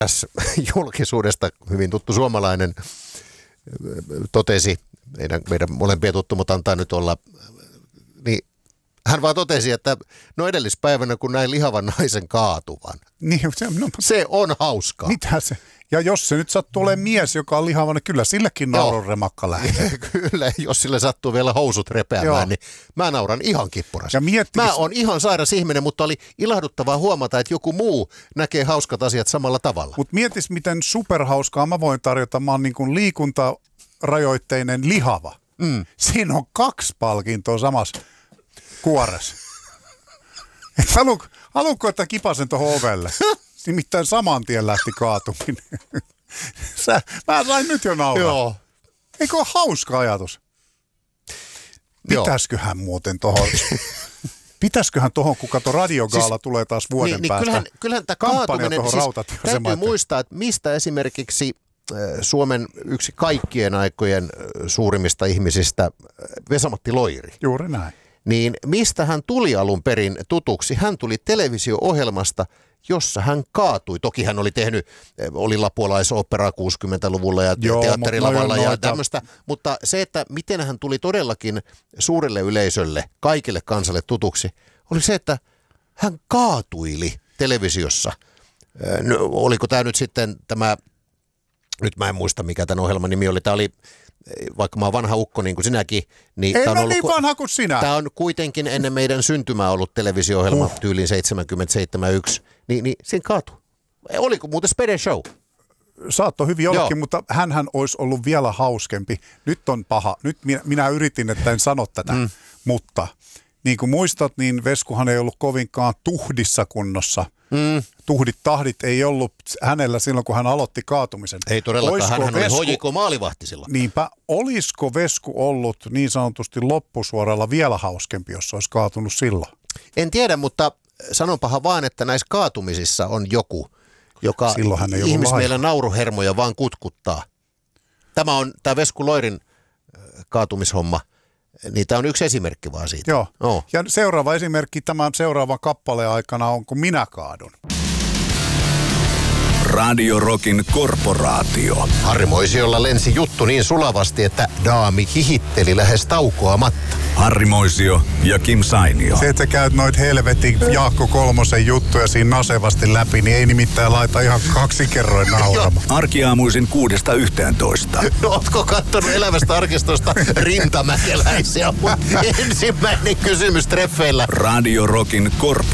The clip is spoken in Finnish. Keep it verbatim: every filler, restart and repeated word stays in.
julkisuudesta hyvin tuttu suomalainen totesi, meidän, meidän molempia tuttumat antaa nyt olla, niin hän vaan totesi, että no edellispäivänä kun näin lihavan naisen kaatuvan. Niin, se, no, se on hauskaa. Mitä se? Ja jos se nyt sattuu olemaan mies, joka on lihava, niin kyllä silläkin naurun remakka lähtee. Kyllä, jos sille sattuu vielä housut repeämään, Joo. niin mä nauran ihan kippurasti. Miettikis... Mä oon ihan sairas ihminen, mutta oli ilahduttavaa huomata, että joku muu näkee hauskat asiat samalla tavalla. Mutta mietis, miten superhauskaa mä voin tarjota. Mä oon niin kuin liikuntarajoitteinen lihava. Mm. Siinä on kaksi palkintoa samassa kuoressa. Haluatko, haluatko, että kipasen tuohon ovelle? Nimittäin saman tien lähti kaatuminen. Sä, mä sain nyt jo nauraa. Joo. Eikö ole hauska ajatus? Pitäisköhän muuten tohon, pitäisköhän tohon, kun kato radiogaala siis, tulee taas vuoden niin, päästä. Niin kyllähän, kyllähän tämä kaatuminen, siis täytyy muistaa, että mistä esimerkiksi Suomen yksi kaikkien aikojen suurimmista ihmisistä, Vesa-Matti Loiri. Juuri näin. Niin mistä hän tuli alun perin tutuksi? Hän tuli televisio-ohjelmasta, jossa hän kaatui. Toki hän oli tehnyt, oli lapualaisooperaa kuusikymmentäluvulla ja Joo, teatterilavalla ja tämmöistä, mutta se, että miten hän tuli todellakin suurelle yleisölle, kaikille kansalle tutuksi, oli se, että hän kaatuili televisiossa. No, oliko tämä nyt sitten tämä, nyt mä en muista mikä tämän ohjelman nimi oli, tämä oli, vaikka mä oon vanha ukko niin kuin sinäkin. Niin ei mä ollut, niin vanha kuin sinä. Tämä on kuitenkin ennen meidän syntymää ollut televisio-ohjelma uh. tyyliin seitsemänkymmentäseitsemän yksi. Ni, niin siinä kaatui. Oliko muuten Spede Show? Saattoi hyvin ollakin, mutta hänhän olisi ollut vielä hauskempi. Nyt on paha. Nyt minä, minä yritin, että en sano tätä, mm. mutta niin kuin muistat, niin Veskuhan ei ollut kovinkaan tuhdissa kunnossa. Mm. Tuhdit tahdit ei ollut hänellä silloin, kun hän aloitti kaatumisen. Ei todellakaan, hän Vesku... oli H J K maalivahti silloin. Niinpä, olisiko Vesku ollut niin sanotusti loppusuoralla vielä hauskempi, jos olisi kaatunut silloin? En tiedä, mutta sanonpahan vaan, että näissä kaatumisissa on joku, joka ihmismielen nauruhermoja vaan kutkuttaa. Tämä on tämä Vesku Loirin kaatumishomma. Niin tämä on yksi esimerkki vaan siitä. Joo. Oh. Ja seuraava esimerkki tämän seuraavan kappaleen aikana on, kun minä kaadun. Radio Rockin korporaatio. Harri Moisiolla lensi juttu niin sulavasti, että daami hihitteli lähes taukoamatta. Harri Moisio ja Kim Sainio. Se, että sä käyt noit helvetin Jaakko Kolmosen juttuja siinä nasevasti läpi, niin ei nimittäin laita ihan kaksi kerroin nauramaan. Arkiaamuisin kuudesta yhteentoista. No, ootko kattonut Elävästä arkistosta Rintamäkeläisiä? Ensimmäinen kysymys treffeillä. Radio Rockin korporaatio.